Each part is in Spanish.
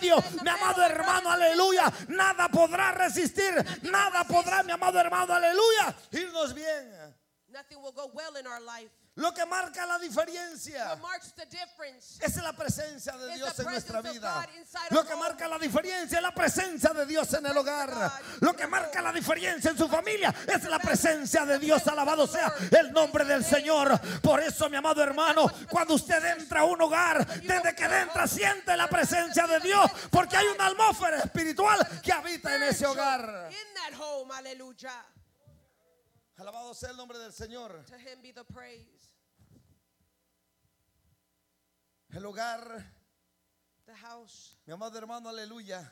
medio, mi amado hermano, aleluya, nada podrá resistir, nada podrá, mi amado hermano, aleluya, irnos bien. Nothing will go well in our life. Lo que marca la diferencia What marks the difference es la presencia de is Dios the en nuestra presence of vida. God inside Lo of que home. marca la diferencia es la presencia de Dios en el hogar. Lo que marca la diferencia en su familia es la presencia de Dios. Alabado sea el nombre del Señor. Por eso, mi amado hermano, cuando usted entra a un hogar, desde que entra siente la presencia de Dios, porque hay una atmósfera espiritual que habita en ese hogar. In that home, hallelujah. Alabado sea el nombre del Señor. To him be the praise. El hogar, The house. mi amado hermano, aleluya,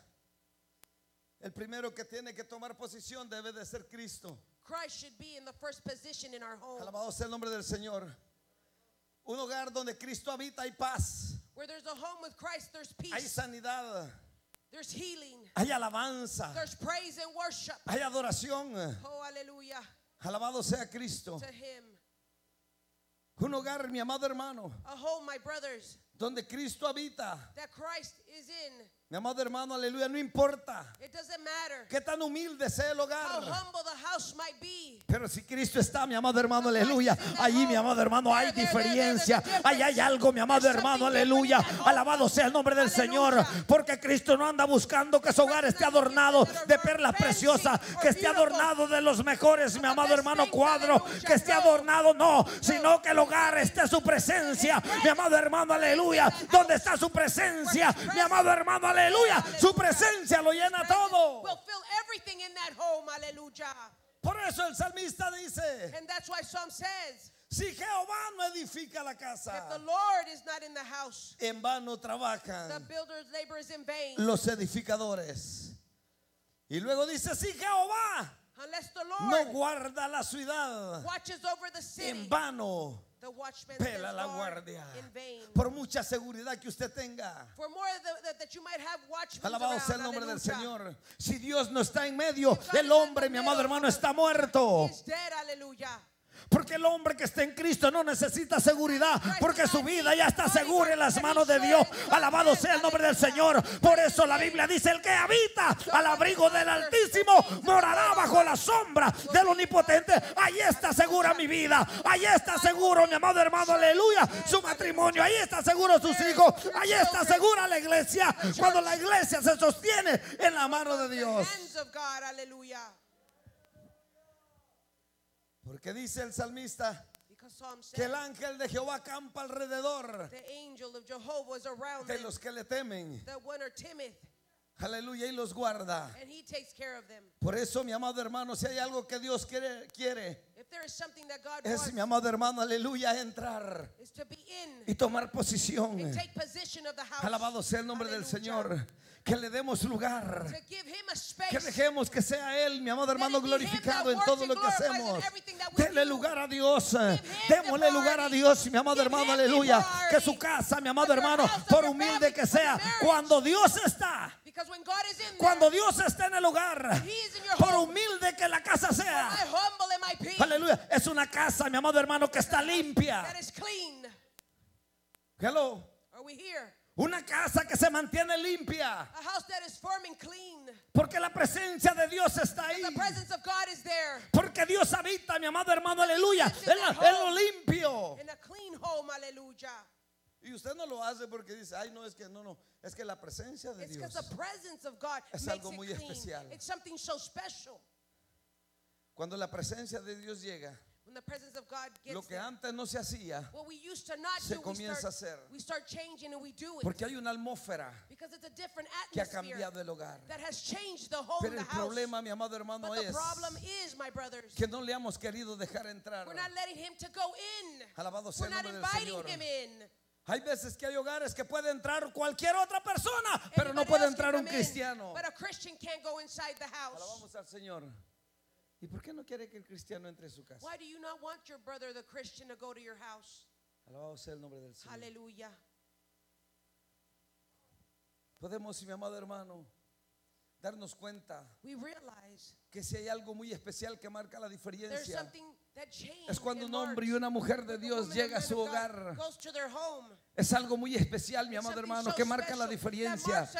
el primero que tiene que tomar posición debe de ser Cristo. Christ should be in the first position in our home. Alabado sea el nombre del Señor. Un hogar donde Cristo habita hay paz, Where there's a home with Christ, there's hay peace, sanidad, there's healing, hay alabanza, there's praise and worship. hay adoración. Oh, hallelujah. Alabado sea Cristo. To him. Un hogar, mi amado hermano, A home, my brothers, donde Cristo habita. that Christ is in. Mi amado hermano, aleluya, no importa It doesn't matter qué tan humilde sea el how hogar, humble the house might be. pero si Cristo está, mi amado hermano, aleluya, allí, mi amado hermano, hay diferencia. Ahí hay algo, mi amado hermano, aleluya. Alabado sea el nombre del Señor, porque Cristo no anda buscando que su hogar esté adornado de perlas preciosas, que esté adornado de los mejores, mi amado hermano, cuadros, que esté adornado, no, sino que el hogar esté su presencia, mi amado hermano, aleluya. Donde está su presencia, mi amado hermano, aleluya, su presencia lo llena todo. Will fill everything in that home, hallelujah. Por eso el salmista dice: And that's why Psalm says, si Jehová no edifica la if the casa, Lord is not in the house, en vano the trabajan builder's labor is in vain. los edificadores. Y luego dice: si Jehová Unless the no Lord guarda la ciudad, watches over the city, en vano the watchman pela stands la guard guardia. in vain. Por mucha seguridad que usted tenga, For more that you might have watchmen alabado sea el around, nombre del hallelujah. Señor. Si Dios no está en medio, el hombre, mi amado hermano, está muerto. He is dead, hallelujah. Porque el hombre que está en Cristo no necesita seguridad, porque su vida ya está segura en las manos de Dios. Alabado sea el nombre del Señor. Por eso la Biblia dice: el que habita al abrigo del Altísimo morará bajo la sombra del Omnipotente. Ahí está segura mi vida, ahí está seguro, mi amado hermano, aleluya, su matrimonio, ahí está seguro sus hijos, ahí está segura la iglesia, cuando la iglesia se sostiene en la mano de Dios. Hands of God, hallelujah. Porque dice el salmista Because Psalm que says, el ángel de Jehová acampa alrededor the angel of Jehovah is around de them, los que le temen. the one are timid, Aleluya, y los guarda. and he takes care of them. Por eso, mi amado hermano, si hay algo que Dios quiere, If there is something that God es, wants, mi amado hermano, aleluya, entrar is to be in y tomar posición. and take possession of the house. Alabado sea el nombre del Hallelujah. Señor. Que le demos lugar, To give him a que space. dejemos que sea Él, mi amado hermano, Let it be him glorificado that en works todo and lo que glorifies in hacemos. everything that we Denle do. lugar a Dios, him démosle the lugar a priority. Dios, mi amado Give hermano, him the aleluya. priority. Que su casa, mi amado That your hermano, house, por your humilde family, que your sea, marriage. cuando Dios está, Because when God is in cuando there, Dios está en el hogar, He is in your por home. humilde que la casa sea, I humble in my peace. aleluya, es una casa, mi amado hermano, que está limpia. That is clean. Hello. Are we here? Una casa que se mantiene limpia, A house that is firm and clean. porque la presencia de Dios está ahí. The presence of God is there. Porque Dios habita, mi amado hermano, aleluya, en lo limpio. In a clean home, hallelujah. Y usted no lo hace porque dice: ay, no, es que no, es que la presencia de It's Dios. because the presence of God Es makes algo it muy clean. especial. It's something so special. Cuando la presencia de Dios llega, When the presence of God gets lo que there, antes no se hacía, what we used to not se do, comienza a hacer. we start changing and we do it. Porque hay una atmósfera Because it's a different que ha atmosphere cambiado el hogar. that has changed the home, Pero the el house. problema, mi amado hermano, But the es problem is, my brothers, que no le hemos querido dejar entrar. we're not letting him to go in. Alabado sea We're el not nombre del inviting Señor. him in. Hay veces que hay hogares que puede entrar cualquier otra persona, pero no Anybody puede else can entrar un come in, cristiano. but a Christian can't go inside the house. Alabamos al Señor. ¿Y por qué no quiere que el cristiano entre a su casa? Why do you not want your brother, the Christian, to go to your house? Alabado sea el nombre del Señor. Hallelujah. Podemos, mi amado hermano, darnos cuenta We realize que si hay algo muy especial que marca la there's diferencia, something that changed. es cuando and un hombre y marks una mujer de when the Dios woman llega a and su man of God hogar. goes to their home. Es algo muy especial, mi It's amado something hermano, so que marca la special that diferencia. marks